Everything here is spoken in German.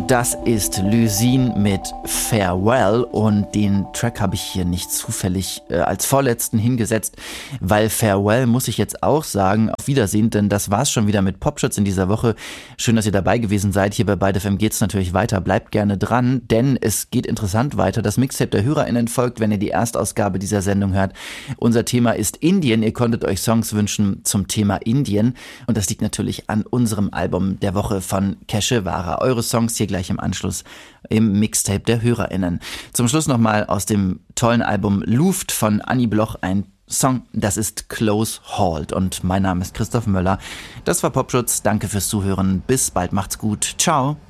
Das ist Lüsin mit Farewell und den Track habe ich hier nicht zufällig als vorletzten hingesetzt, weil Farewell, muss ich jetzt auch sagen, auf Wiedersehen, denn das war's schon wieder mit Popschutz in dieser Woche. Schön, dass ihr dabei gewesen seid. Hier bei Byte FM geht's natürlich weiter. Bleibt gerne dran, denn es geht interessant weiter. Das Mixtape der HörerInnen folgt, wenn ihr die Erstausgabe dieser Sendung hört. Unser Thema ist Indien. Ihr konntet euch Songs wünschen zum Thema Indien und das liegt natürlich an unserem Album der Woche von Keshwara. Eure Songs hier gleich im Anschluss im Mixtape der HörerInnen. Zum Schluss nochmal aus dem tollen Album Luft von Annie Bloch ein Song, das ist Close Halt und mein Name ist Christoph Möller. Das war Popschutz, danke fürs Zuhören, bis bald, macht's gut, ciao.